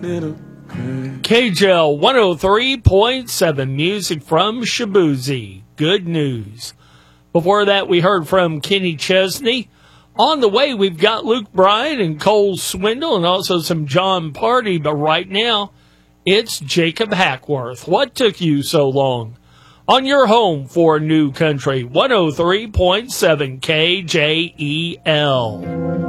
KJL 103.7, music from Shaboozey. Good news. Before that, we heard from Kenny Chesney. On the way, we've got Luke Bryan and Cole Swindle and also some John Party. But right now, it's Jacob Hackworth. What took you so long? On your home for New Country, 103.7 KJEL.